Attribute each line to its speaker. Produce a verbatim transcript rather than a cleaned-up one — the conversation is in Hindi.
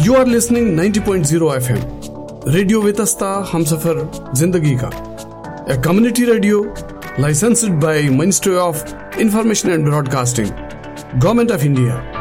Speaker 1: You are listening ninety point zero F M radio वेतस्ता Humsafar जिंदगी का, a community radio licensed by Ministry of Information and Broadcasting, Government of India.